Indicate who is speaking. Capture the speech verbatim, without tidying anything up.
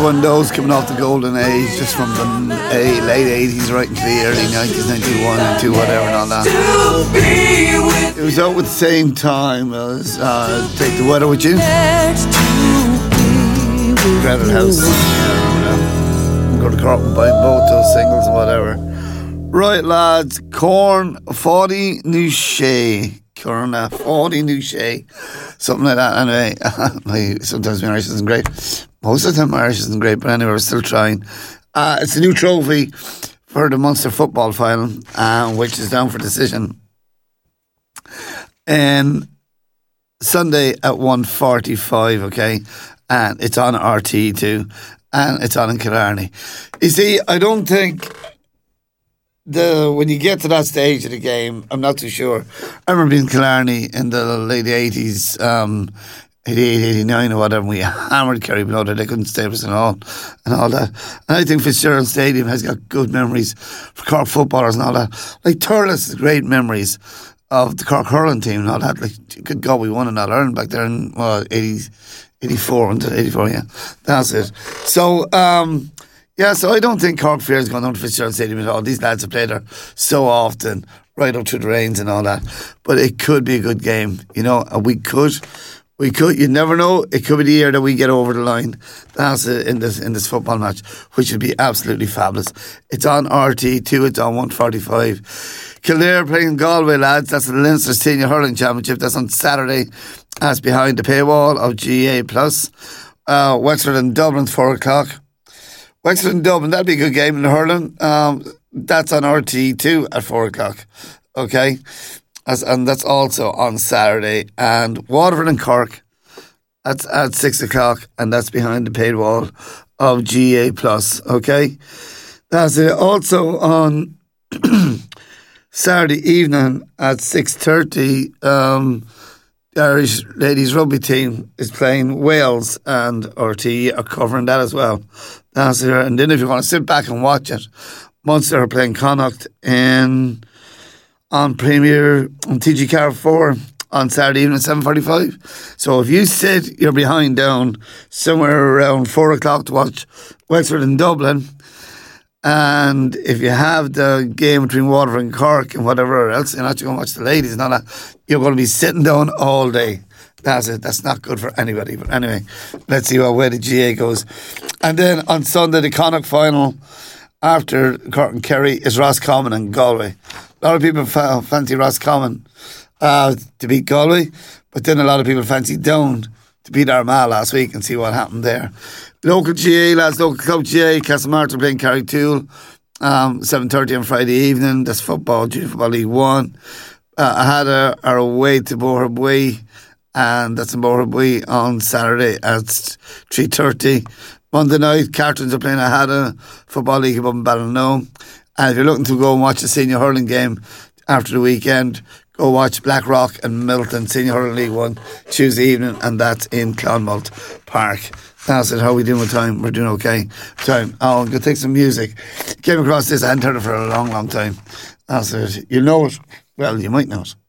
Speaker 1: one of those coming off the golden age, just from the a, late eighties right into the early nineties, ninety-one and two, whatever, and all that. It was out at the same time as uh, Take the Weather With You. Credit House. Yeah, go to Cork and buy both those singles and whatever. Right, lads, Corn forty Nouche. Corn uh, forty Nouche. Something like that. Anyway, sometimes my Irish isn't great. Most of the time my Irish isn't great, but anyway, we're still trying. Uh, it's a new trophy for the Munster football final, uh, which is down for decision. And Sunday at one forty-five, okay? And it's on R T two, and it's on in Killarney. You see, I don't think the when you get to that stage of the game, I'm not too sure. I remember being in Killarney in the late eighties, um, eighty-eight, eighty-nine or whatever, and we hammered Kerry below there. They couldn't stay with us at all, and all that. And I think Fitzgerald Stadium has got good memories for Cork footballers and all that. Like Thurles has great memories of the Cork hurling team and all that. Like, good God, we won in that Ireland back there in well, eighty, eighty-four, until eighty-four, yeah. That's it. So, um, yeah, so I don't think Cork Fear is going down to Fitzgerald Stadium at all. These lads have played there so often, right up through the rains and all that. But it could be a good game, you know, and we could, we could, you never know, it could be the year that we get over the line. That's it in this in this football match, which would be absolutely fabulous. It's on R T two, it's on one forty-five. Kildare playing Galway, lads. That's the Leinster Senior Hurling Championship. That's on Saturday. That's behind the paywall of G A plus. Uh, Wexford and Dublin, four o'clock. Wexford and Dublin, that'd be a good game in the hurling. Um, that's on R T two at four o'clock. Okay? As, and that's also on Saturday. And Waterford and Cork, that's at six o'clock, and that's behind the paywall of G A plus. Okay? That's it. Also on Saturday evening at six thirty, um, the Irish ladies rugby team is playing Wales, and R T are covering that as well. That's it. And then if you want to sit back and watch it, Munster are playing Connacht in on Premier on T G Car four on Saturday evening at seven forty-five. So if you sit, you're behind down somewhere around four o'clock to watch Wexford and Dublin. And if you have the game between Waterford and Cork and whatever else, you're not going to watch the ladies and all that, you're going to be sitting down all day. That's it. That's not good for anybody. But anyway, let's see what way the G A goes. And then on Sunday, the Connacht final after Cork and Kerry is Roscommon and Galway. A lot of people fa- fancy Roscommon uh, to beat Galway, but then a lot of people fancy Down to beat Armagh last week and see what happened there. Local G A, lads, local club G A, Castlemartin playing Carrigtwohill, um, seven thirty on Friday evening. That's football, Junior Football League one. Uh, Ahada are away to Boherbue, and that's in Boherbue on Saturday at three thirty. Monday night, Cartons are playing Ahada, Football League above in Ballinone. And if you're looking to go and watch a senior hurling game after the weekend, go watch Blackrock and Milton Senior Hurling League one Tuesday evening, and that's in Clonmalt Park. That's it. How are we doing with time? We're doing okay. Time. Oh, I'm going to take some music. Came across this. I hadn't heard it for a long, long time. That's it. You know it. Well, you might know it.